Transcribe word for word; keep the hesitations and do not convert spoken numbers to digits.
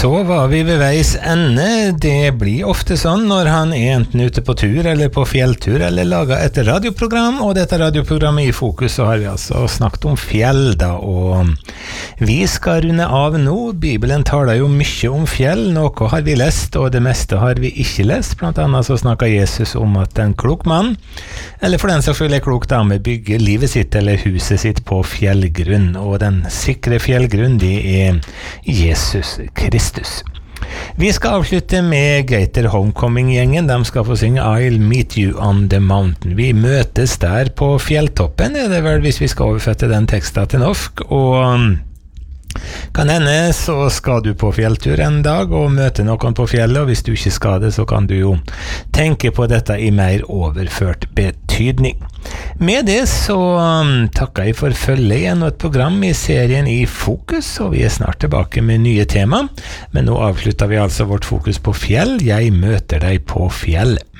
Så var vi ved veis ende. Det blir ofte sånn når han er enten ute på tur eller på fjelltur eller lager et radioprogram, og dette radioprogrammet i fokus så har vi altså snakket om fjell da, og vi skal runde av nå. Bibelen taler jo mye om fjell, noe har vi lest og det meste har vi ikke lest. Blant annet så snakker Jesus om at en klok mann, eller for den som føler klok dame, bygger livet sitt eller huset sitt på fjellgrunn, og den sikre fjellgrunn det er Jesus Kristus. Vi skal avslutte med Gator Homecoming-gjengen. De skal få synge I'll Meet You on the Mountain. Vi møtes der på fjelltoppen, er det vel, hvis vi skal overfette den teksten til norsk, og kan hende så skal du på fjelltur en dag og møte noen på fjellet, og hvis du ikke skal det, så kan du jo tenke på dette i mer overført betydning. Med det så um, takker jeg for følge igjen og et program i serien i Fokus, og vi er snart tilbake med nye tema, men nå avslutter vi altså vårt fokus på fjell. Jeg møter deg på fjellet.